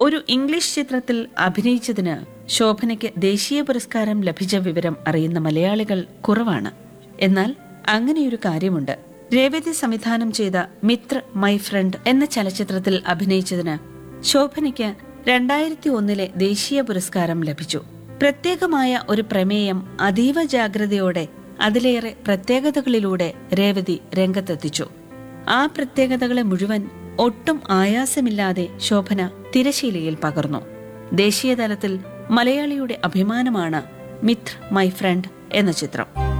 ഒരു ഇംഗ്ലീഷ് ചിത്രത്തിൽ അഭിനയിച്ചതിന് ശോഭനയ്ക്ക് ദേശീയ പുരസ്കാരം ലഭിച്ച വിവരം അറിയുന്ന മലയാളികൾ കുറവാണ്. എന്നാൽ അങ്ങനെയൊരു കാര്യമുണ്ട്. രേവതി സംവിധാനം ചെയ്ത മിത്ര മൈ ഫ്രണ്ട് എന്ന ചലച്ചിത്രത്തിൽ അഭിനയിച്ചതിന് ശോഭനയ്ക്ക് 2001 ദേശീയ പുരസ്കാരം ലഭിച്ചു. പ്രത്യേകമായ ഒരു പ്രമേയം അതീവ ജാഗ്രതയോടെ അതിലേറെ പ്രത്യേകതകളിലൂടെ രേവതി രംഗത്തെത്തിച്ചു. ആ പ്രത്യേകതകളെ മുഴുവൻ ഒട്ടും ആയാസമില്ലാതെ ശോഭന തിരശീലയിൽ പകർന്നു. ദേശീയതലത്തിൽ മലയാളിയുടെ അഭിമാനമാണ് മിത്ര മൈ ഫ്രണ്ട് എന്ന ചിത്രം.